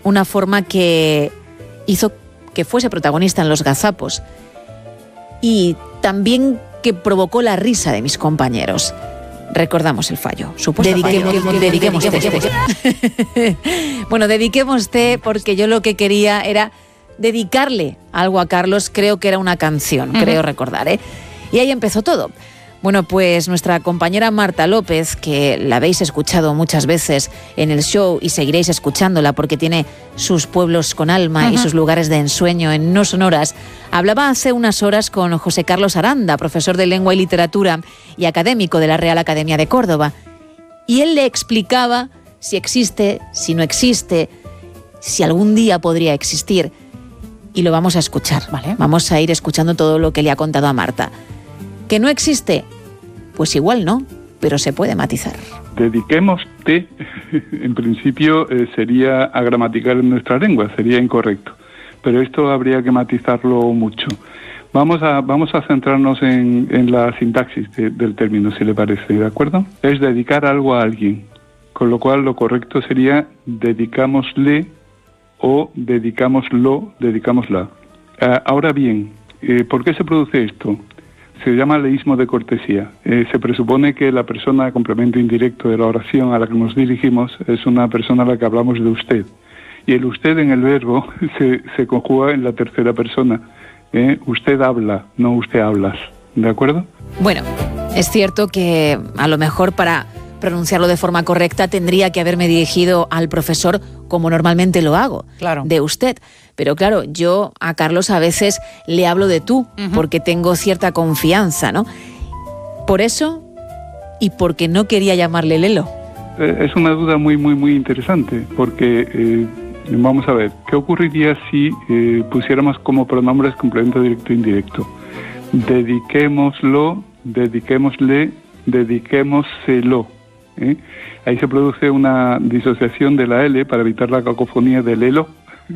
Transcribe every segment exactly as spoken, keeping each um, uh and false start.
una forma que hizo que fuese protagonista en Los Gazapos y también que provocó la risa de mis compañeros. Recordamos el fallo, supuesto dediquemos, fallo. Dediquemos, dediquemos té. Bueno, dediquemos té porque yo lo que quería era dedicarle algo a Carlos, creo que era una canción, uh-huh. creo recordar, ¿eh? Y ahí empezó todo. Bueno, pues nuestra compañera Marta López, que la habéis escuchado muchas veces en el show y seguiréis escuchándola porque tiene sus pueblos con alma uh-huh. y sus lugares de ensueño en No Sonoras, hablaba hace unas horas con José Carlos Aranda, profesor de Lengua y Literatura y académico de la Real Academia de Córdoba. Y él le explicaba si existe, si no existe, si algún día podría existir. Y lo vamos a escuchar, ¿vale? Vamos a ir escuchando todo lo que le ha contado a Marta. ¿Que no existe? Pues igual no, pero se puede matizar. Dediquemos té, en principio eh, sería agramatical en nuestra lengua, sería incorrecto. Pero esto habría que matizarlo mucho. Vamos a, vamos a centrarnos en, en la sintaxis de, del término, si le parece, ¿de acuerdo? Es dedicar algo a alguien, con lo cual lo correcto sería dedicámosle o dedicámoslo, dedicámosla. Uh, ahora bien, eh, ¿por qué se produce esto? Se llama leísmo de cortesía. Eh, se presupone que la persona, complemento indirecto de la oración a la que nos dirigimos, es una persona a la que hablamos de usted. Y el usted en el verbo se, se conjuga en la tercera persona. Eh, usted habla, no usted hablas. ¿De acuerdo? Bueno, es cierto que a lo mejor para pronunciarlo de forma correcta tendría que haberme dirigido al profesor como normalmente lo hago, claro. de usted. Pero claro, yo a Carlos a veces le hablo de tú, uh-huh. porque tengo cierta confianza, ¿no? Por eso y porque no quería llamarle Lelo. Eh, es una duda muy, muy, muy interesante, porque eh, vamos a ver, ¿qué ocurriría si eh, pusiéramos como pronombres complemento directo e indirecto? Dediquémoslo, dediquémosle, dediquémoselo. ¿Eh? Ahí se produce una disociación de la L para evitar la cacofonía del elo.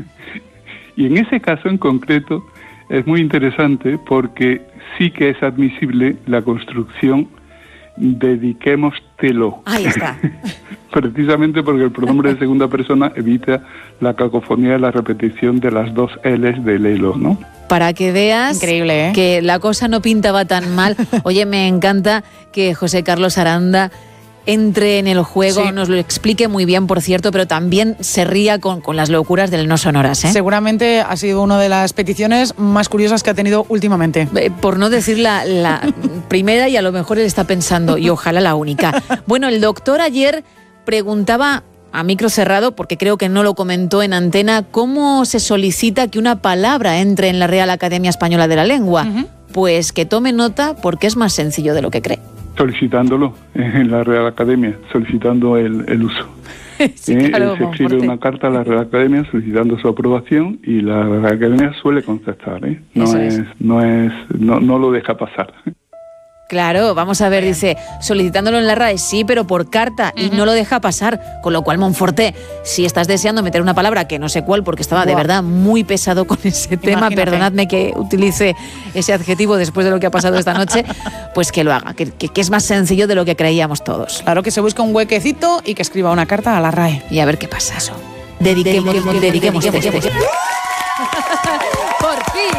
Y en ese caso en concreto es muy interesante porque sí que es admisible la construcción dediquémostelo. Ahí está. Precisamente porque el pronombre de segunda persona evita la cacofonía de la repetición de las dos L's del elo, ¿no? Para que veas Increíble, ¿eh? que la cosa no pintaba tan mal. Oye, me encanta que José Carlos Aranda entre en el juego, sí. nos lo explique muy bien, por cierto, pero también se ría con, con las locuras del No Sonoras, ¿eh? Seguramente ha sido una de las peticiones más curiosas que ha tenido últimamente. Eh, por no decir la, la primera, y a lo mejor él está pensando, y ojalá la única. Bueno, el doctor ayer preguntaba a micro cerrado, porque creo que no lo comentó en antena, cómo se solicita que una palabra entre en la Real Academia Española de la Lengua. Uh-huh. Pues que tome nota porque es más sencillo de lo que cree. Solicitándolo en la Real Academia, solicitando el, el uso. Sí, eh, claro, se escribe una carta a la Real Academia solicitando su aprobación y la Real Academia suele contestar, ¿eh? No Eso es, es. no es, no, no lo deja pasar. Claro, vamos a ver, dice, solicitándolo en la R A E, sí, pero por carta, uh-huh. y no lo deja pasar, con lo cual, Monforté, si estás deseando meter una palabra que no sé cuál, porque estaba Buah. de verdad muy pesado con ese tema, Imagínate. Perdonadme que utilice ese adjetivo después de lo que ha pasado esta noche, pues que lo haga, que, que, que es más sencillo de lo que creíamos todos. Claro, que se busque un huequecito y que escriba una carta a la R A E. Y a ver qué pasa eso. Dediquemos, dediquemos, dediquemos, dediquemos, dediquemos. ¡Por fin!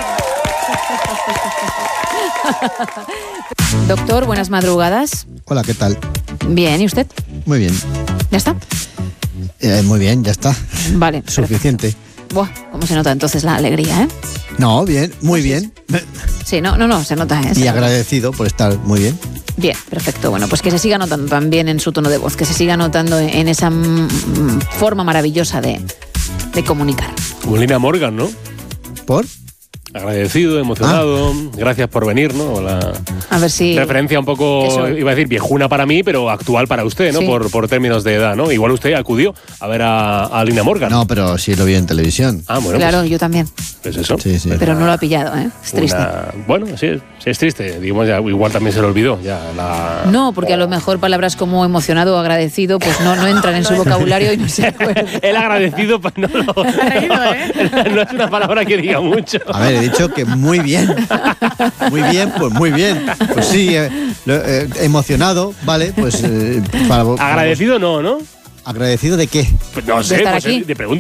Doctor, buenas madrugadas. Hola, ¿qué tal? Bien, ¿y usted? Muy bien. ¿Ya está? Eh, muy bien, ya está. Vale. Suficiente. Perfecto. Buah, ¿cómo se nota entonces la alegría, eh? No, bien, muy bien. Sí, no, no, no, se nota, ¿eh? Y agradecido por estar muy bien. Bien, perfecto. Bueno, pues que se siga notando también en su tono de voz, que se siga notando en esa mm, forma maravillosa de, de comunicar. Como Lina Morgan, ¿no? ¿Por? Agradecido, emocionado, ah. gracias por venir, ¿no? La a ver si... referencia un poco, eso. Iba a decir viejuna para mí, pero actual para usted, ¿no? Sí. Por, por términos de edad, ¿no? Igual usted acudió a ver a, a Lina Morgan. No, pero sí lo vi en televisión. Ah, bueno. Claro, pues, yo también. ¿Es eso? Sí, sí. Pero no lo ha pillado, ¿eh? Es triste. Una, bueno, sí, sí, es triste. Digamos, ya, igual también se lo olvidó. Ya, la... No, porque a lo mejor palabras como emocionado o agradecido pues no, no entran en su vocabulario y no se acuerda. El agradecido, pues no lo... Reído, ¿eh? No es una palabra que diga mucho. A ver, he dicho que muy bien. Muy bien, pues muy bien. Pues sí, eh, eh, emocionado, vale, pues... Eh, para, agradecido no, ¿no? ¿Agradecido de qué? Pues no sé, ¿De estar pues aquí? de pregunta.